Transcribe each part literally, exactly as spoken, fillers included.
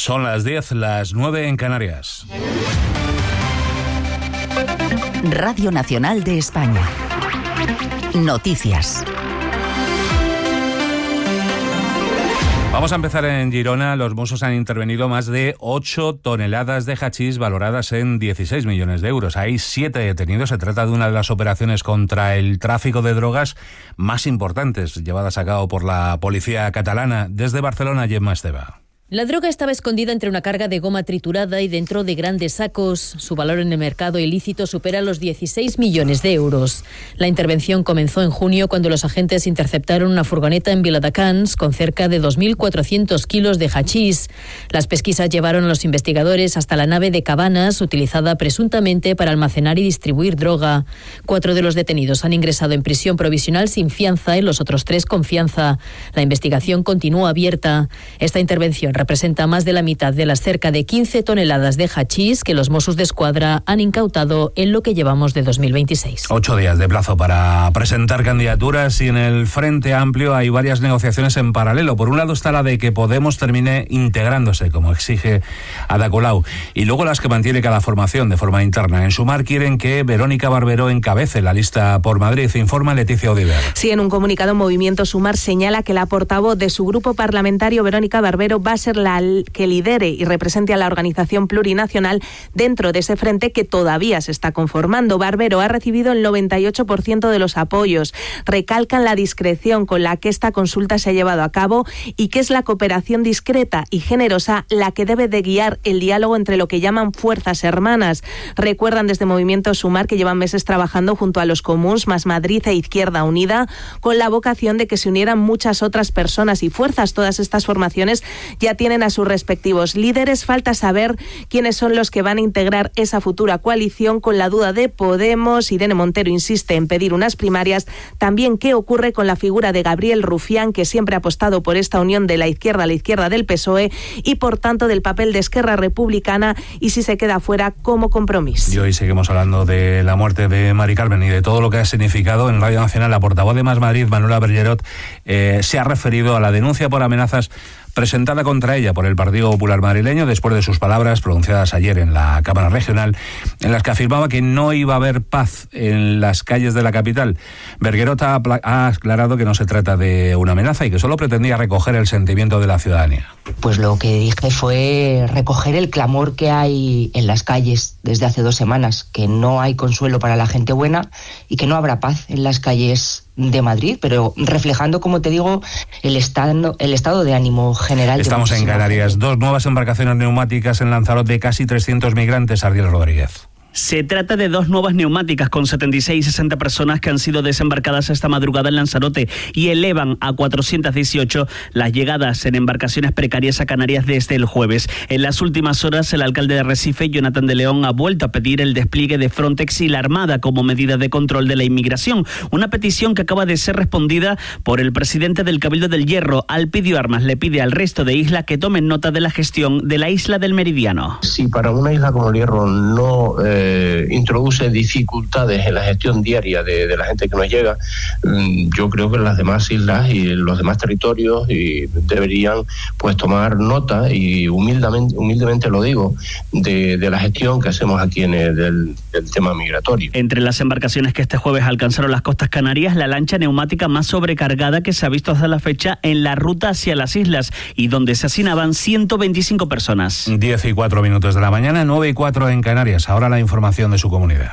Son las diez, las nueve en Canarias. Radio Nacional de España. Noticias. Vamos a empezar en Girona. Los Mossos han intervenido más de ocho toneladas de hachís valoradas en dieciséis millones de euros. Hay siete detenidos. Se trata de una de las operaciones contra el tráfico de drogas más importantes llevadas a cabo por la policía catalana. Desde Barcelona, Gemma Esteva. La droga estaba escondida entre una carga de goma triturada y dentro de grandes sacos. Su valor en el mercado ilícito supera los dieciséis millones de euros. La intervención comenzó en junio cuando los agentes interceptaron una furgoneta en Viladecans con cerca de dos mil cuatrocientos kilos de hachís. Las pesquisas llevaron a los investigadores hasta la nave de Cabanas, utilizada presuntamente para almacenar y distribuir droga. Cuatro de los detenidos han ingresado en prisión provisional sin fianza y los otros tres con fianza. La investigación continúa abierta. Esta intervención representa más de la mitad de las cerca de quince toneladas de hachís que los Mossos d'Esquadra han incautado en lo que llevamos de dos mil veintiséis. Ocho días de plazo para presentar candidaturas y en el Frente Amplio hay varias negociaciones en paralelo. Por un lado está la de que Podemos termine integrándose, como exige Ada Colau, y luego las que mantiene cada formación de forma interna. En Sumar quieren que Verónica Barberó encabece la lista por Madrid, informa Leticia Odiver. Sí, en un comunicado Movimiento Sumar señala que la portavoz de su grupo parlamentario, Verónica Barberó, va a ser la que lidere y represente a la organización plurinacional dentro de ese frente que todavía se está conformando. Barberó ha recibido el noventa y ocho por ciento de los apoyos. Recalcan la discreción con la que esta consulta se ha llevado a cabo y que es la cooperación discreta y generosa la que debe de guiar el diálogo entre lo que llaman fuerzas hermanas. Recuerdan desde Movimiento Sumar que llevan meses trabajando junto a los Comuns, Más Madrid e Izquierda Unida con la vocación de que se unieran muchas otras personas y fuerzas. Todas estas formaciones ya tienen a sus respectivos líderes. Falta saber quiénes son los que van a integrar esa futura coalición, con la duda de Podemos. Irene Montero insiste en pedir unas primarias. También qué ocurre con la figura de Gabriel Rufián, que siempre ha apostado por esta unión de la izquierda a la izquierda del P S O E y por tanto del papel de Esquerra Republicana, y si se queda fuera como compromiso. Y hoy seguimos hablando de la muerte de Mari Carmen y de todo lo que ha significado. En Radio Nacional, la portavoz de Más Madrid, Manuela Bergerot, eh, se ha referido a la denuncia por amenazas presentada contra ella por el Partido Popular madrileño después de sus palabras pronunciadas ayer en la Cámara Regional, en las que afirmaba que no iba a haber paz en las calles de la capital. Bergerot ha, ha aclarado que no se trata de una amenaza y que solo pretendía recoger el sentimiento de la ciudadanía. Pues lo que dije fue recoger el clamor que hay en las calles desde hace dos semanas, que no hay consuelo para la gente buena y que no habrá paz en las calles de Madrid, pero reflejando, como te digo, el estado, el estado de ánimo general. Estamos en Canarias. Dos nuevas embarcaciones neumáticas en Lanzarote, casi trescientos migrantes. Ariel Rodríguez. Se trata de dos nuevas neumáticas con setenta y seis y sesenta personas que han sido desembarcadas esta madrugada en Lanzarote y elevan a cuatrocientos dieciocho las llegadas en embarcaciones precarias a Canarias desde el jueves. En las últimas horas, el alcalde de Recife, Jonathan de León, ha vuelto a pedir el despliegue de Frontex y la Armada como medida de control de la inmigración. Una petición que acaba de ser respondida por el presidente del Cabildo del Hierro. Alpidio Armas le pide al resto de isla que tomen nota de la gestión de la isla del Meridiano. Si para una isla como el Hierro no eh, Eh, introduce dificultades en la gestión diaria de, de la gente que nos llega, yo creo que las demás islas y los demás territorios y deberían pues tomar nota, y humildemente, humildemente lo digo, de, de la gestión que hacemos aquí en el del, del tema migratorio. Entre las embarcaciones que este jueves alcanzaron las costas canarias, la lancha neumática más sobrecargada que se ha visto hasta la fecha en la ruta hacia las islas y donde se hacinaban ciento veinticinco personas. diez y cuatro minutos de la mañana, nueve y cuatro en Canarias. Ahora la información de su comunidad.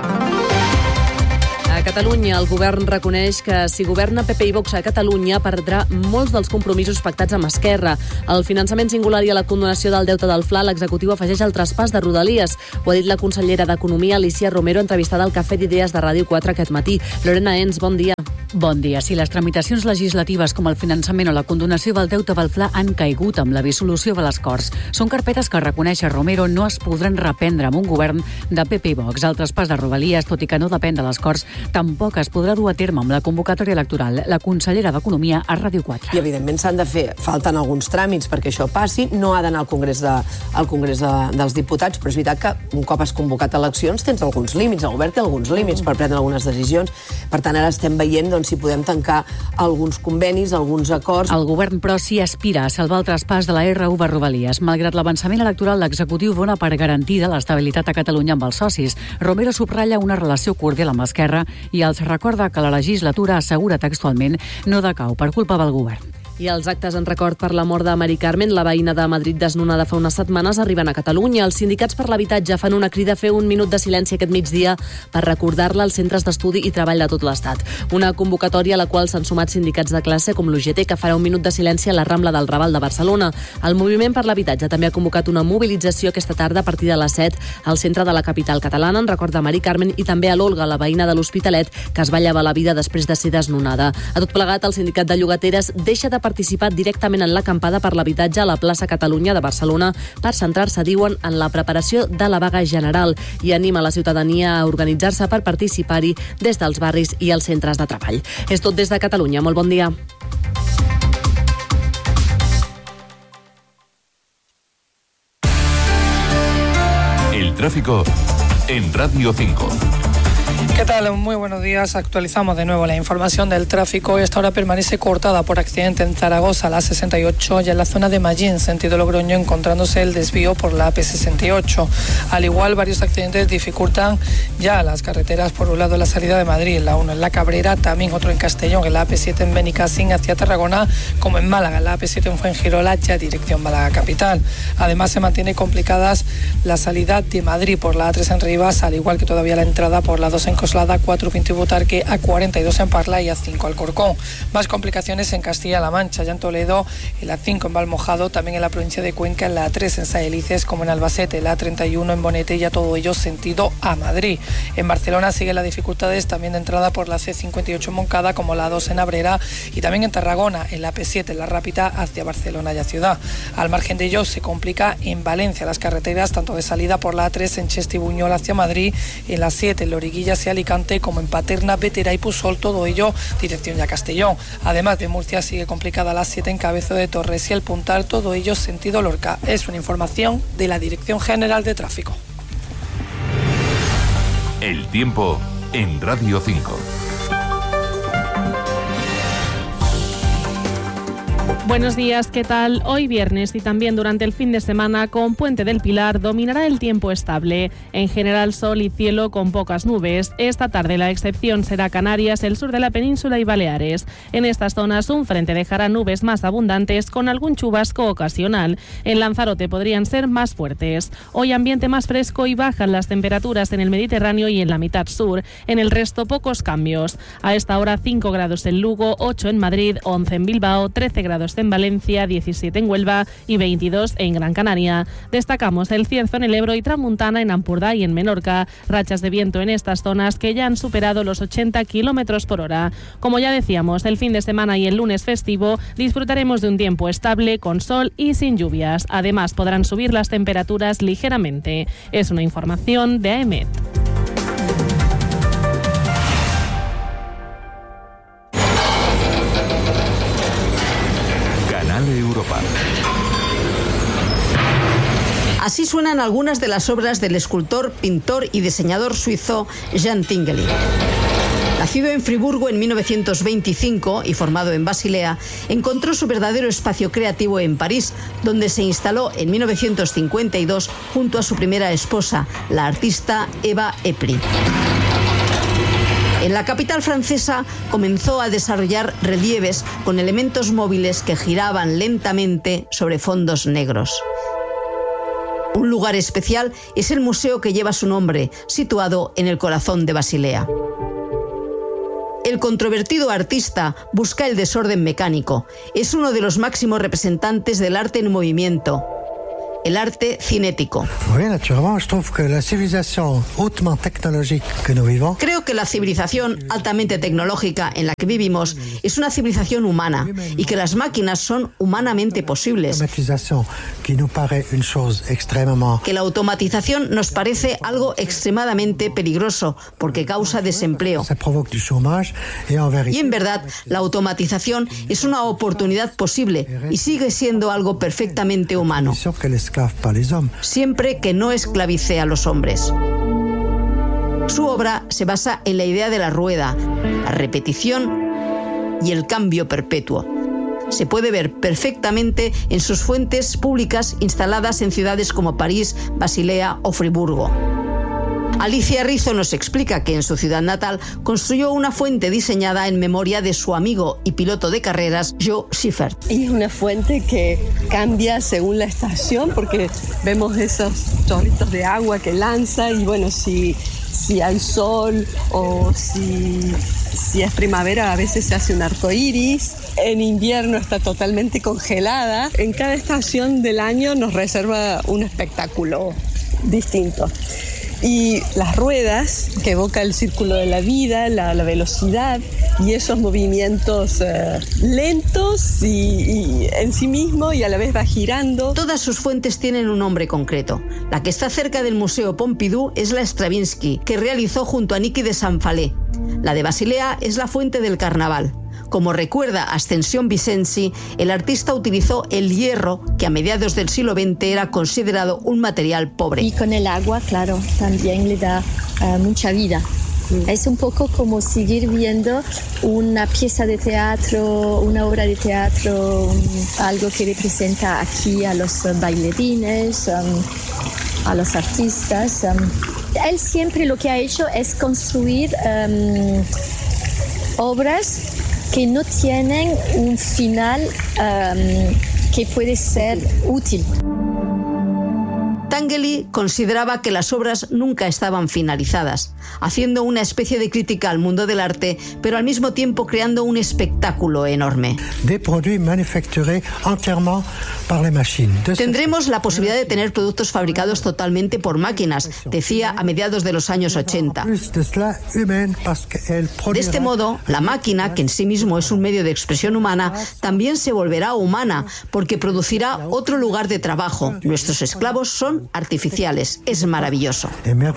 A Catalunya, el govern reconeix que si governa P P i Vox a Catalunya perdrà molts dels compromisos pactats amb Esquerra. El finançament singular i a la condonació del deute del Fla, l'executiu afegeix el traspàs de Rodalies. Ho ha dit la consellera d'Economia, Alicia Romero, entrevistada al Cafè d'Idees de Ràdio quatre aquest matí. Lorena Ens, bon dia. Bon dia. Si les tramitacions legislatives com el finançament o la condonació del deute del Fla han caigut amb la dissolució de les Corts, són carpetes que reconeix Romero no es podran reprendre amb un govern de P P i Vox. El traspàs de Rodalies, tot i que no depèn de les Corts, tampoc es podrà dur a terme amb la convocatòria electoral. La consellera d'Economia a Ràdio quatre. I, evidentment, s'han de fer, falten alguns tràmits perquè això passi, no ha d'anar al Congrés, de, al Congrés de, dels Diputats, però és veritat que un cop has convocat eleccions tens alguns límits, el govern té alguns límits per prendre algunes decisions. Per tant, ara estem veient doncs, doncs, si podem tancar alguns convenis, alguns acords. El govern, però, s'hi aspira a salvar el traspàs de la erre u a Rodalies. Malgrat l'avançament electoral, l'executiu dona per garantida l'estabilitat a Catalunya amb els socis. Romero subratlla una relació cordial amb Esquerra i els recorda que la legislatura, assegura textualment, no decau per culpa del govern. I els actes en record per la mort de Mari Carmen, la veïna de Madrid desnonada fa unes setmanes, arriben a Catalunya. Els sindicats per l'habitatge fan una crida a fer un minut de silenci aquest migdia per recordar-la als centres d'estudi i treball de tot l'Estat. Una convocatòria a la qual s'han sumat sindicats de classe com l'U G T, que farà un minut de silenci a la Rambla del Raval de Barcelona. El Moviment per l'Habitatge també ha convocat una mobilització aquesta tarda a partir de les set al centre de la capital catalana en record de Mari Carmen i també a l'Olga, la veïna de l'Hospitalet, que es va llevar la vida després de ser desnonada. A tot plegat, el sindicat de llogateres deixa de participat directament en l'acampada per l'habitatge a la plaça Catalunya de Barcelona per centrar-se, diuen, en la preparació de la vaga general i anima la ciutadania a organitzar-se per participar-hi des dels barris i els centres de treball. És tot des de Catalunya. Molt bon dia. El tráfico en Radio cinco. ¿Qué tal? Muy buenos días. Actualizamos de nuevo la información del tráfico. Esta hora permanece cortada por accidente en Zaragoza, la sesenta y ocho, y en la zona de Mallín, sentido Logroño, encontrándose el desvío por la A P sesenta y ocho. Al igual, varios accidentes dificultan ya las carreteras. Por un lado, la salida de Madrid, la uno en La Cabrera, también otro en Castellón, en la A P siete en Benicassim hacia Tarragona, como en Málaga, en la A P siete en Fuengirola, ya dirección Málaga capital. Además, se mantiene complicadas la salida de Madrid por la A tres en Rivas, al igual que todavía la entrada por la dos en Coslada, cuatro Pinto y Butarque, A cuarenta y dos en Parla y A cinco Alcorcón. Más complicaciones en Castilla-La Mancha, ya en Toledo, el A cinco en Valmojado, también en la provincia de Cuenca, en la A tres en Saelices, como en Albacete, la A treinta y uno en Bonete, y a todo ello sentido a Madrid. En Barcelona siguen las dificultades también de entrada por la C cincuenta y ocho en Moncada, como la dos en Abrera, y también en Tarragona, en la A P siete, en la Rápita, hacia Barcelona y a Ciudad. Al margen de ello, se complica en Valencia las carreteras, tanto de salida por la A tres en Cheste y Buñol hacia Madrid, en la siete en Loriguilla hacia Alicante, como en Paterna, Bétera y Pusol, todo ello dirección ya Castellón. Además de Murcia, sigue complicada la siete en Cabezo de Torres y el Puntal, todo ello sentido Lorca. Es una información de la Dirección General de Tráfico. El tiempo en Radio cinco. Buenos días, ¿qué tal? Hoy viernes y también durante el fin de semana con Puente del Pilar dominará el tiempo estable. En general sol y cielo con pocas nubes. Esta tarde la excepción será Canarias, el sur de la península y Baleares. En estas zonas un frente dejará nubes más abundantes con algún chubasco ocasional. En Lanzarote podrían ser más fuertes. Hoy ambiente más fresco y bajan las temperaturas en el Mediterráneo y en la mitad sur. En el resto pocos cambios. A esta hora cinco grados en Lugo, ocho en Madrid, once en Bilbao, trece grados en Valencia, diecisiete en Huelva y veintidós en Gran Canaria. Destacamos el Cierzo en el Ebro y Tramuntana en Ampurdá y en Menorca. Rachas de viento en estas zonas que ya han superado los ochenta kilómetros por hora. Como ya decíamos, el fin de semana y el lunes festivo disfrutaremos de un tiempo estable con sol y sin lluvias. Además, podrán subir las temperaturas ligeramente. Es una información de A E M E T. Europa. Así suenan algunas de las obras del escultor, pintor y diseñador suizo Jean Tinguely. Nacido en Friburgo en mil novecientos veinticinco y formado en Basilea, encontró su verdadero espacio creativo en París, donde se instaló en mil novecientos cincuenta y dos junto a su primera esposa, la artista Eva Epri. En la capital francesa comenzó a desarrollar relieves con elementos móviles que giraban lentamente sobre fondos negros. Un lugar especial es el museo que lleva su nombre, situado en el corazón de Basilea. El controvertido artista busca el desorden mecánico. Es uno de los máximos representantes del arte en movimiento. El arte cinético. Creo que la civilización altamente tecnológica en la que vivimos es una civilización humana y que las máquinas son humanamente posibles. Que la automatización nos parece algo extremadamente peligroso porque causa desempleo. Y en verdad, la automatización es una oportunidad posible y sigue siendo algo perfectamente humano. Siempre que no esclavice a los hombres. Su obra se basa en la idea de la rueda, la repetición y el cambio perpetuo. Se puede ver perfectamente en sus fuentes públicas instaladas en ciudades como París, Basilea o Friburgo. Alicia Rizo nos explica que en su ciudad natal construyó una fuente diseñada en memoria de su amigo y piloto de carreras, Jo Schiffer. Es una fuente que cambia según la estación porque vemos esos chorritos de agua que lanza y bueno, si, si hay sol o si, si es primavera a veces se hace un arco iris. En invierno está totalmente congelada. En cada estación del año nos reserva un espectáculo distinto. Y las ruedas, que evoca el círculo de la vida, la, la velocidad y esos movimientos eh, lentos y, y en sí mismo y a la vez va girando. Todas sus fuentes tienen un nombre concreto. La que está cerca del Museo Pompidou es la Stravinsky, que realizó junto a Niki de Sant Falé. La de Basilea es la Fuente del Carnaval. Como recuerda Ascensión Vicenzi, el artista utilizó el hierro, que a mediados del siglo veinte era considerado un material pobre. Y con el agua, claro, también le da uh, mucha vida. Mm. Es un poco como seguir viendo una pieza de teatro, una obra de teatro, um, algo que representa aquí a los bailarines, um, a los artistas. Um. Él siempre lo que ha hecho es construir um, obras que no tienen un final um, que puede ser útil. Tinguely consideraba que las obras nunca estaban finalizadas, haciendo una especie de crítica al mundo del arte, pero al mismo tiempo creando un espectáculo enorme. Tendremos la posibilidad de tener productos fabricados totalmente por máquinas, decía a mediados de los años ochenta. De este modo, la máquina, que en sí mismo es un medio de expresión humana, también se volverá humana, porque producirá otro lugar de trabajo. Nuestros esclavos son artificiales. Es maravilloso.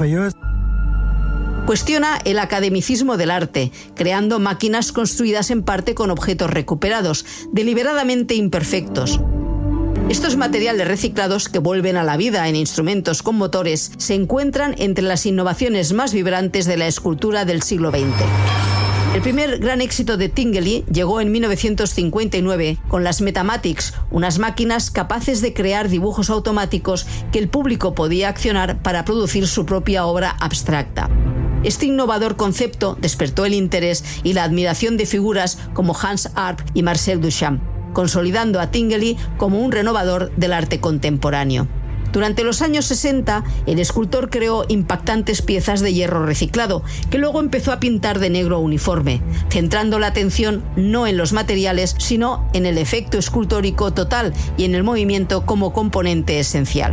Cuestiona el academicismo del arte, creando máquinas construidas en parte con objetos recuperados, deliberadamente imperfectos. Estos materiales reciclados que vuelven a la vida en instrumentos con motores se encuentran entre las innovaciones más vibrantes de la escultura del siglo veinte. El primer gran éxito de Tinguely llegó en mil novecientos cincuenta y nueve con las Metamatics, unas máquinas capaces de crear dibujos automáticos que el público podía accionar para producir su propia obra abstracta. Este innovador concepto despertó el interés y la admiración de figuras como Hans Arp y Marcel Duchamp, consolidando a Tinguely como un renovador del arte contemporáneo. Durante los años sesenta, el escultor creó impactantes piezas de hierro reciclado, que luego empezó a pintar de negro uniforme, centrando la atención no en los materiales, sino en el efecto escultórico total y en el movimiento como componente esencial.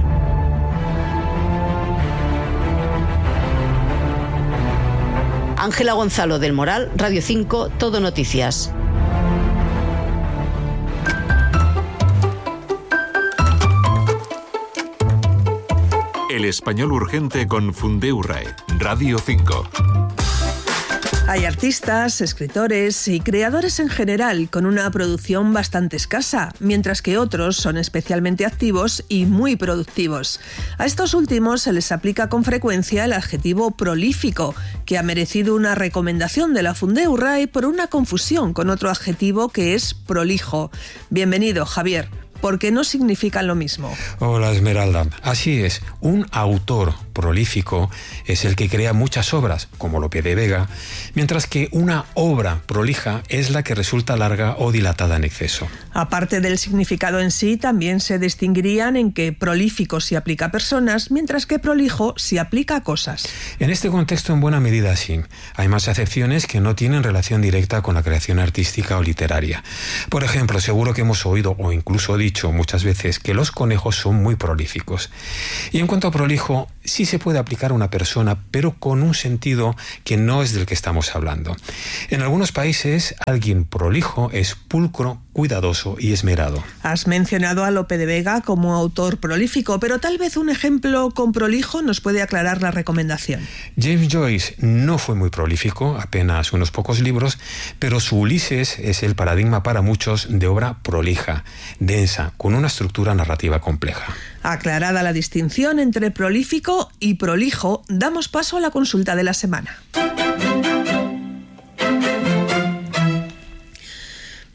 Ángela Gonzalo del Moral, Radio cinco, Todo Noticias. El español urgente con Fundeurrae, Radio cinco. Hay artistas, escritores y creadores en general con una producción bastante escasa, mientras que otros son especialmente activos y muy productivos. A estos últimos se les aplica con frecuencia el adjetivo prolífico, que ha merecido una recomendación de la Fundeurrae por una confusión con otro adjetivo que es prolijo. Bienvenido, Javier. Porque no significan lo mismo. Hola, Esmeralda. Así es, un autor prolífico es el que crea muchas obras, como Lope de Vega, mientras que una obra prolija es la que resulta larga o dilatada en exceso. Aparte del significado en sí, también se distinguirían en que prolífico se aplica a personas, mientras que prolijo se aplica a cosas. En este contexto, en buena medida sí. Hay más acepciones que no tienen relación directa con la creación artística o literaria. Por ejemplo, seguro que hemos oído o incluso dicho muchas veces que los conejos son muy prolíficos. Y en cuanto a prolijo, sí se puede aplicar a una persona, pero con un sentido que no es del que estamos hablando. En algunos países, alguien prolijo es pulcro, cuidadoso y esmerado. Has mencionado a Lope de Vega como autor prolífico, pero tal vez un ejemplo con prolijo nos puede aclarar la recomendación. James Joyce no fue muy prolífico, apenas unos pocos libros, pero su Ulises es el paradigma para muchos de obra prolija, densa, con una estructura narrativa compleja. Aclarada la distinción entre prolífico y prolijo, damos paso a la consulta de la semana.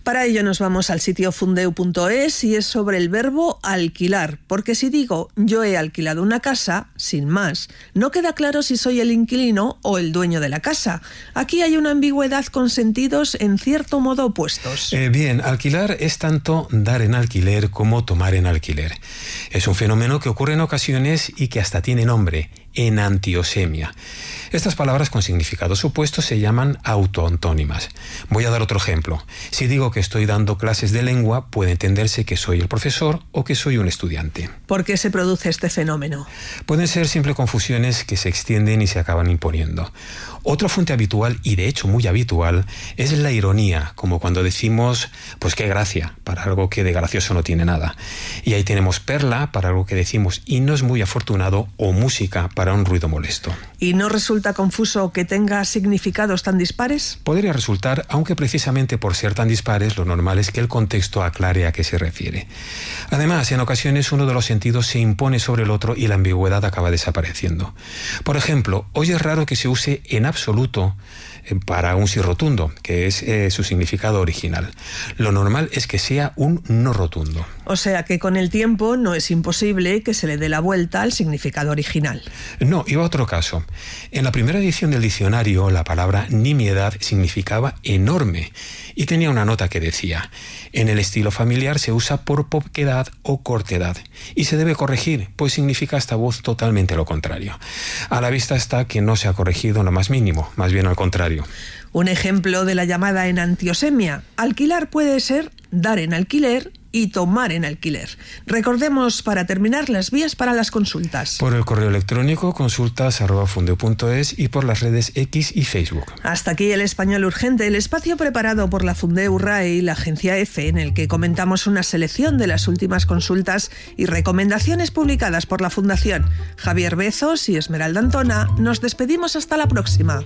Para ello nos vamos al sitio fundeu punto es y es sobre el verbo alquilar, porque si digo yo he alquilado una casa, sin más, no queda claro si soy el inquilino o el dueño de la casa. Aquí hay una ambigüedad con sentidos en cierto modo opuestos. Eh, bien, alquilar es tanto dar en alquiler como tomar en alquiler. Es un fenómeno que ocurre en ocasiones y que hasta tiene nombre: enantiosemia. Estas palabras con significados opuestos se llaman autoantónimas. Voy a dar otro ejemplo. Si digo que estoy dando clases de lengua, puede entenderse que soy el profesor o que soy un estudiante. ¿Por qué se produce este fenómeno? Pueden ser siempre confusiones que se extienden y se acaban imponiendo. Otra fuente habitual, y de hecho muy habitual, es la ironía, como cuando decimos, pues qué gracia, para algo que de gracioso no tiene nada. Y ahí tenemos perla para algo que decimos y no es muy afortunado, o música para un ruido molesto. ¿Y no resulta confuso que tenga significados tan dispares? Podría resultar, aunque precisamente por ser tan dispares, lo normal es que el contexto aclare a qué se refiere. Además, en ocasiones uno de los sentidos se impone sobre el otro y la ambigüedad acaba desapareciendo. Por ejemplo, hoy es raro que se use en absoluto para un sí rotundo, que es eh, su significado original. Lo normal es que sea un no rotundo. O sea que con el tiempo no es imposible que se le dé la vuelta al significado original. No, iba a otro caso. En la primera edición del diccionario, la palabra nimiedad significaba enorme y tenía una nota que decía: en el estilo familiar se usa por poquedad o cortedad y se debe corregir, pues significa esta voz totalmente lo contrario. A la vista está que no se ha corregido lo más mínimo, más bien al contrario. Un ejemplo de la llamada enantiosemia: alquilar puede ser dar en alquiler y tomar en alquiler. Recordemos, para terminar, las vías para las consultas. Por el correo electrónico consultas arroba fundeu punto es y por las redes X y Facebook. Hasta aquí el Español Urgente, el espacio preparado por la Fundeu R A E y la agencia EFE, en el que comentamos una selección de las últimas consultas y recomendaciones publicadas por la Fundación. Javier Bezos y Esmeralda Antona, nos despedimos hasta la próxima.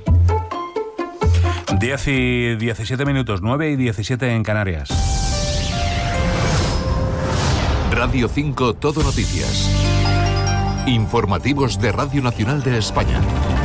diez y diecisiete minutos, nueve y diecisiete en Canarias. Radio cinco Todo Noticias. Informativos de Radio Nacional de España.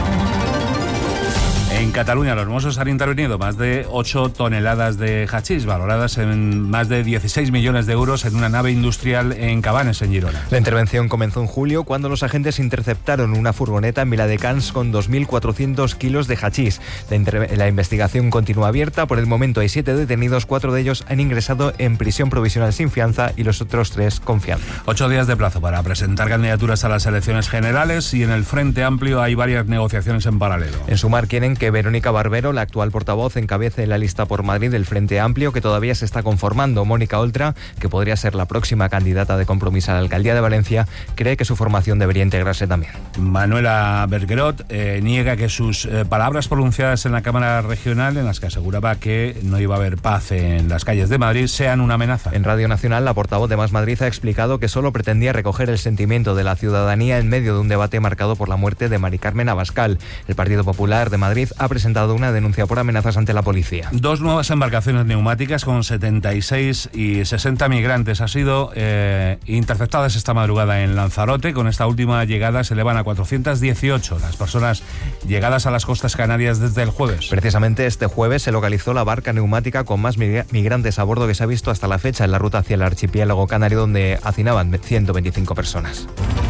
En Cataluña los Mossos han intervenido más de ocho toneladas de hachís, valoradas en más de dieciséis millones de euros en una nave industrial en Cabanes, en Girona. La intervención comenzó en julio cuando los agentes interceptaron una furgoneta en Viladecans con dos mil cuatrocientos kilos de hachís. La, inter- la investigación continúa abierta. Por el momento hay siete detenidos, cuatro de ellos han ingresado en prisión provisional sin fianza y los otros tres con fianza. Ocho días de plazo para presentar candidaturas a las elecciones generales y en el Frente Amplio hay varias negociaciones en paralelo. En Sumar quieren que Verónica Barbero, la actual portavoz, encabece la lista por Madrid del Frente Amplio, que todavía se está conformando. Mónica Oltra, que podría ser la próxima candidata de Compromís a la alcaldía de Valencia, cree que su formación debería integrarse también. Manuela Bergerot eh, niega que sus eh, palabras pronunciadas en la Cámara Regional, en las que aseguraba que no iba a haber paz en las calles de Madrid, sean una amenaza. En Radio Nacional, la portavoz de Más Madrid ha explicado que solo pretendía recoger el sentimiento de la ciudadanía en medio de un debate marcado por la muerte de Mari Carmen Abascal. El Partido Popular de Madrid ha presentado una denuncia por amenazas ante la policía. Dos nuevas embarcaciones neumáticas con setenta y seis y sesenta migrantes han sido eh, interceptadas esta madrugada en Lanzarote. Con esta última llegada se elevan a cuatrocientas dieciocho las personas llegadas a las costas canarias desde el jueves. Precisamente este jueves se localizó la barca neumática con más migrantes a bordo que se ha visto hasta la fecha en la ruta hacia el archipiélago canario, donde hacinaban ciento veinticinco personas.